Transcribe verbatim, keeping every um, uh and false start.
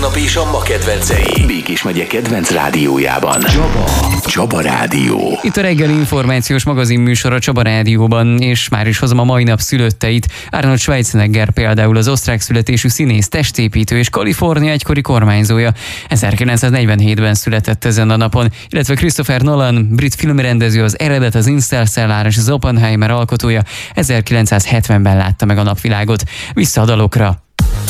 tegnap és a ma kedvencei. Békés megye kedvenc rádiójában. Csaba. Csaba Rádió. Itt a reggeli információs magazin műsor a Csaba Rádióban, és már is hozom a mai nap szülötteit. Arnold Schwarzenegger például az osztrák születésű színész, testépítő és Kalifornia egykori kormányzója. ezerkilencszáznegyvenhétben született ezen a napon, illetve Christopher Nolan, brit filmrendező, az Eredet, az Interstellar és az Oppenheimer alkotója ezerkilencszázhetvenben látta meg a napvilágot. Vissza a dalokra.